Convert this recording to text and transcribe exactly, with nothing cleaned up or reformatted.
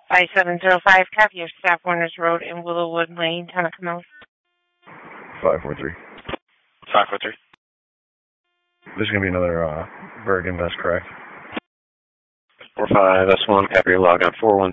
five seven zero five, copy your Staff Warners Road in Willowwood Lane, Tanaka. five four three. five four three. This is going to be another uh, Bergen vest, correct? four five S one, copy your log on four one.